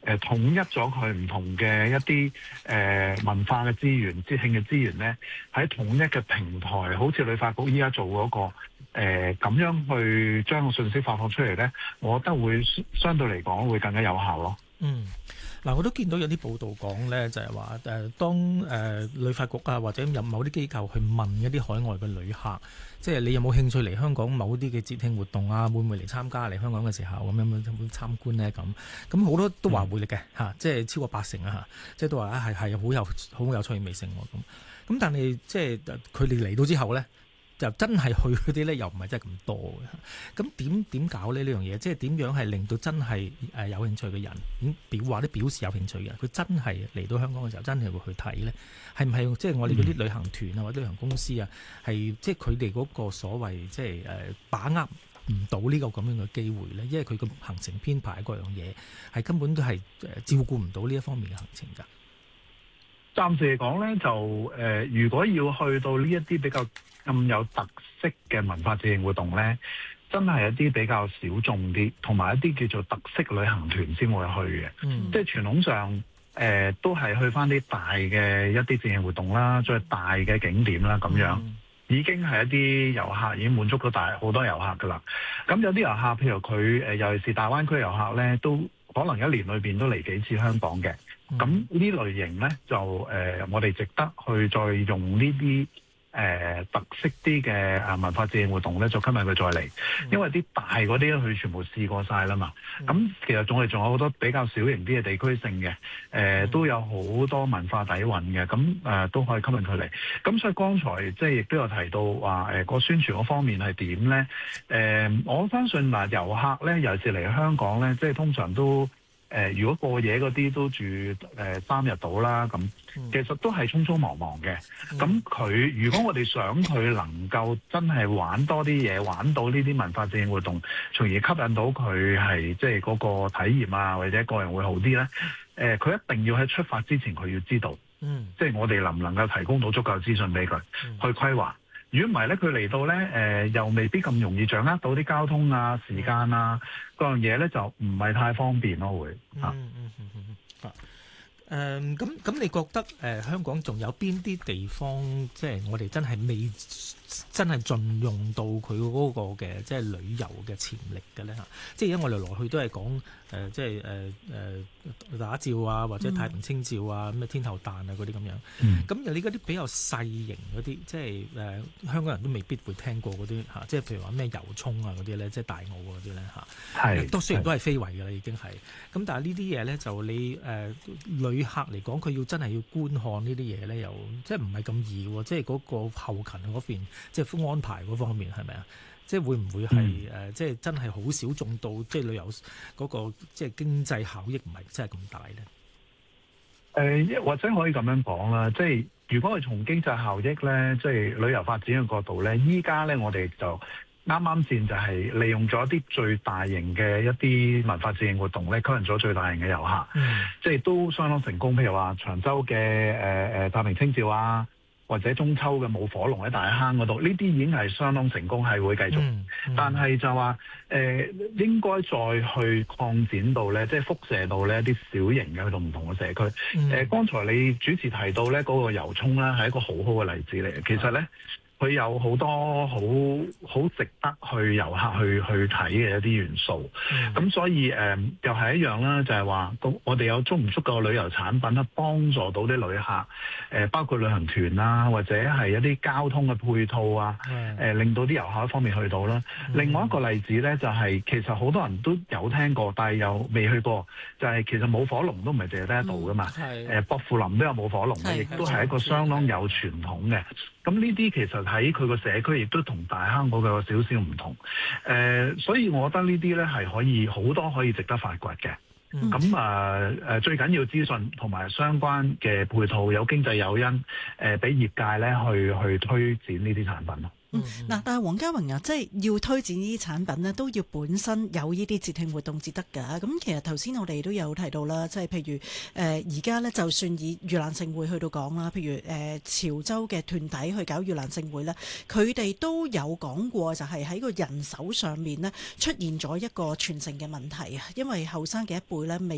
統一咗佢唔同嘅一啲文化嘅資源、節慶嘅資源咧，喺統一嘅平台，好似旅發局依家做嗰個咁樣去將個信息發放出嚟咧，我覺得會相對嚟講會更加有效咯。 嗱，我都見到有啲報道講咧，就係話當旅發局啊，或者有某啲機構去問一啲海外嘅旅客，即係你有冇興趣嚟香港某啲嘅節慶活動啊，會唔會嚟參加嚟香港嘅時候咁樣會參觀咧？咁好多都話會嚟嘅嚇，即係超過80%啊嚇，即係都話係好有趣味性喎咁。但係即係佢哋嚟到之後咧，就真係去嗰啲咧，又唔係真係咁多嘅。咁點搞呢樣嘢？即係點樣係令到真係有興趣嘅人，表示有興趣嘅人，佢真係嚟到香港嘅時候，真係會去睇咧？係唔係即係我哋嗰啲旅行團啊，或者旅行公司啊，係即係佢哋嗰個所謂即係把握唔到呢個咁樣嘅機會咧？因為佢個行程編排嗰樣嘢係根本都係照顧唔到呢一方面嘅行程㗎。 暫時嚟講咧，就如果要去到呢一啲比較咁有特色嘅文化節慶活動咧，真係一啲比較小眾啲，同埋一啲叫做特色旅行團先會去嘅。即係傳統上都係去翻啲大嘅一啲節慶活動啦，最大嘅景點啦，咁樣已經係一啲遊客已經滿足到好多遊客噶啦。咁有啲遊客，譬如佢尤其是大灣區遊客咧，都可能一年裏邊都嚟幾次香港嘅。咁呢類型咧就我哋值得去再用呢啲特色啲嘅文化節慶活動咧，就吸引佢再嚟。因為啲大嗰啲佢全部試過晒啦嘛。咁其實仲有好多比較小型啲嘅地區性嘅都有好多文化底蘊嘅。咁都可以吸引佢嚟。咁所以剛才即係亦都有提到話個宣傳嗰方面係點咧？我相信嗱遊客咧，尤其是嚟香港咧，即係通常都如果過夜嗰啲都住3日到啦，咁其實都係匆匆忙忙嘅。咁如果我哋想佢能夠真係玩多啲嘢，玩到呢啲文化節慶活動，從而吸引到佢係即係嗰個體驗啊，或者個人會好啲咧，佢一定要喺出發之前佢要知道，即係我哋能唔能夠提供到足夠資訊俾佢去規劃。如果唔係咧，佢嚟到咧，又未必咁容易掌握到啲交通啊、時間啊嗰樣嘢咧，就唔係太方便咯，會咁你覺得香港仲有邊啲地方，即係我哋真係未真係盡用到佢嗰個嘅即係旅遊嘅潛力嘅咧嚇？即係而家我哋來去都係講即係打醮啊，或者太平清醮啊，咩天后誕啊嗰啲咁樣。咁有呢嗰啲比較細型嗰啲，即係香港人都未必會聽過嗰啲嚇，即係譬如話咩遊涌啊嗰啲咧，即係大澳嗰啲咧嚇。都雖然都係非遺㗎啦，已經係。咁但係呢啲嘢咧，就你旅客嚟講，佢要真係要觀看呢啲嘢咧，又即係唔係咁易喎？即係嗰個後勤嗰邊，即係安排嗰方面係咪啊？即係會唔會係即係真係好少中到，即係旅遊嗰個即係經濟效益唔係真係咁大咧？ 或者可以咁樣講啦，即係如果係從經濟效益咧，即係旅遊發展嘅角度咧，依家咧我哋就啱先就係利用咗一啲最大型嘅一啲文化節慶活動咧，吸引咗最大型嘅遊客，即係都相當成功。譬如話長洲嘅太平清醮啊，或者中秋嘅舞火龍喺大坑嗰度，呢啲已經係相當成功，係會繼續。但係就話應該再去擴展到咧，即係輻射到呢一啲小型嘅去到唔同嘅社區。剛才你主持提到咧嗰個遊涌咧，係一個好好嘅例子嚟。其實咧，佢有好多好值得去遊客去睇嘅一啲元素，咁所以又係一樣啦，就係話我哋有足唔足夠旅遊產品咧，幫助到啲旅客，包括旅行團啊，或者係一啲交通嘅配套啊，令到啲遊客一方面去到啦。另外一個例子咧，就係其實好多人都有聽過，但係又未去過，就係其實舞火龍都唔係淨係得一度噶嘛，薄扶林都有舞火龍嘅，亦都係一個相當有傳統嘅。咁呢啲其實喺佢個社區亦都同大坑嗰個少少唔同，所以我覺得呢啲咧係可以好多可以值得發掘嘅。咁最緊要資訊同埋相關嘅配套，有經濟誘因，俾業界咧去推展呢啲產品咯。 但係黃家榮啊，即係要推薦呢啲產品呢，都要本身有呢啲節慶活動至得㗎。咁其實頭先我哋都有提到啦，即係譬如而家呢，就算以盂蘭勝會去到講啦，譬如潮州嘅團體去搞盂蘭勝會呢，佢哋都有講過，就係喺個人手上面呢，出現咗一個傳承嘅問題啊。因為後生嘅一輩呢，未